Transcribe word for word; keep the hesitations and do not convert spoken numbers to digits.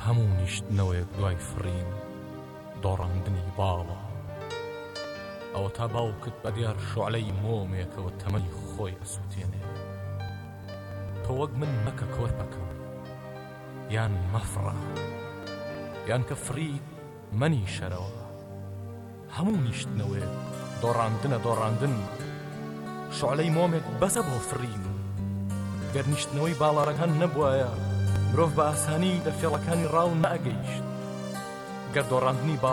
هەموو نیشتنەوەیەک دوای فرین دۆڕاندنی باڵە. ئەوە تا باوکت بە دیار شوعلەی مۆمێکەوە تەمەنی خۆی ئەسووتێنێ. تۆ وەک من مەکە کۆرپەکەم، یان مەفڕە، یان کە فرید مەنی شەرەوە. هەموو نیشتنەوەیەک دۆڕاندنە دۆڕاندن، شوعلەی مۆمێک بەسە بۆ فرین. گەر نیشتنەوەی باڵارەکان نەبوایە، مرۆڤ بە ئاسانی لە فێڵەکانی ڕاو نەئەگەیشت. گەر دۆڕاندنی